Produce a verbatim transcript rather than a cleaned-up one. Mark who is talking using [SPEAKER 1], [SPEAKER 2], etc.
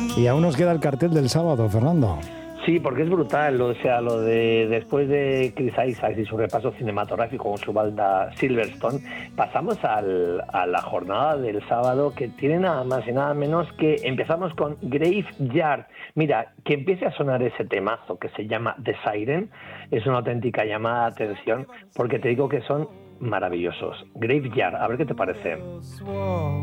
[SPEAKER 1] Y aún nos queda el cartel del sábado, Fernando.
[SPEAKER 2] Sí, porque es brutal, o sea, lo de después de Chris Isaacs y su repaso cinematográfico con su banda Silverstone, pasamos al, a la jornada del sábado, que tiene nada más y nada menos que empezamos con Graveyard. Mira, que empiece a sonar ese temazo que se llama The Siren, es una auténtica llamada de atención, porque te digo que son maravillosos. Graveyard, a ver qué te parece.